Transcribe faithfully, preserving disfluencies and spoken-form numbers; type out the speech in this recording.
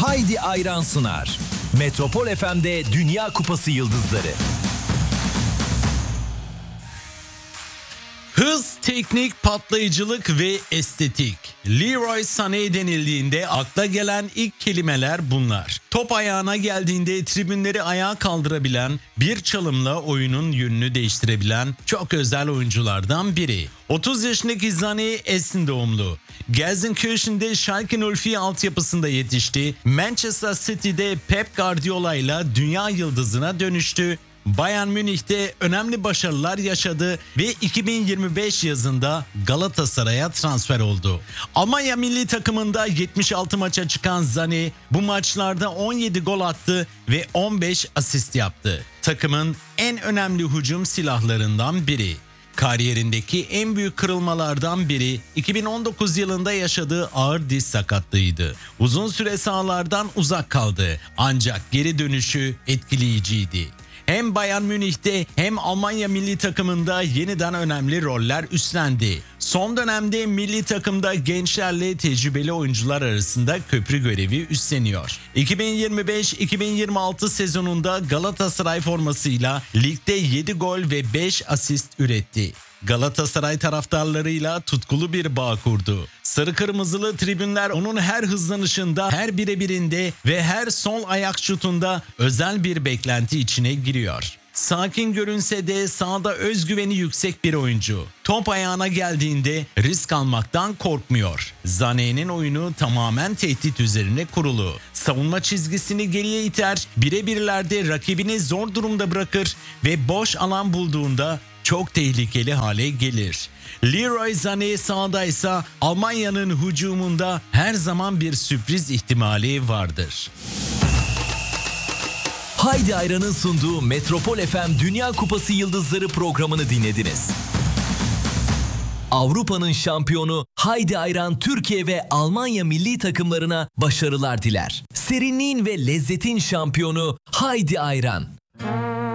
Haydi Ayran sunar. Metropol F M'de Dünya Kupası Yıldızları. Hız, teknik, patlayıcılık ve estetik. Leroy Sané denildiğinde akla gelen ilk kelimeler bunlar. Top ayağına geldiğinde tribünleri ayağa kaldırabilen, bir çalımla oyunun yönünü değiştirebilen çok özel oyunculardan biri. otuz yaşındaki Sané Essen doğumlu. Gelsenkirchen'de Schalke sıfır vier altyapısında yetişti. Manchester City'de Pep Guardiola ile dünya yıldızına dönüştü. Bayern Münih'te önemli başarılar yaşadı ve iki bin yirmi beş yazında Galatasaray'a transfer oldu. Almanya milli takımında yetmiş altı maça çıkan Sané bu maçlarda on yedi gol attı ve on beş asist yaptı. Takımın en önemli hücum silahlarından biri. Kariyerindeki en büyük kırılmalardan biri iki bin on dokuz yılında yaşadığı ağır diz sakatlığıydı. Uzun süre sahalardan uzak kaldı ancak geri dönüşü etkileyiciydi. Hem Bayern Münih'te hem Almanya milli takımında yeniden önemli roller üstlendi. Son dönemde milli takımda gençlerle tecrübeli oyuncular arasında köprü görevi üstleniyor. iki bin yirmi beş iki bin yirmi altı sezonunda Galatasaray formasıyla ligde yedi gol ve beş asist üretti. Galatasaray taraftarlarıyla tutkulu bir bağ kurdu. Sarı kırmızılı tribünler onun her hızlanışında, her birebirinde ve her sol ayak şutunda özel bir beklenti içine giriyor. Sakin görünse de sahada özgüveni yüksek bir oyuncu. Top ayağına geldiğinde risk almaktan korkmuyor. Sané'nin oyunu tamamen tehdit üzerine kurulu. Savunma çizgisini geriye iter, birebirlerde rakibini zor durumda bırakır ve boş alan bulduğunda çok tehlikeli hale gelir. Leroy Sané sahadaysa Almanya'nın hücumunda her zaman bir sürpriz ihtimali vardır. Haydi Ayran'ın sunduğu Metropol F M Dünya Kupası Yıldızları programını dinlediniz. Avrupa'nın şampiyonu Haydi Ayran Türkiye ve Almanya milli takımlarına başarılar diler. Serinliğin ve lezzetin şampiyonu Haydi Ayran.